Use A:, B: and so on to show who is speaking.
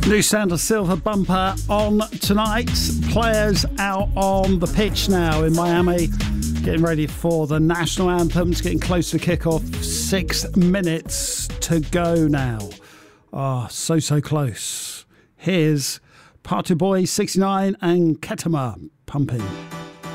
A: New Sound of Silver bumper on tonight. Players out on the pitch now in Miami, getting ready for the national anthems, getting close to kick-off. 6 minutes to go now. So close. Here's Party Boy 69 and Ketama pumping.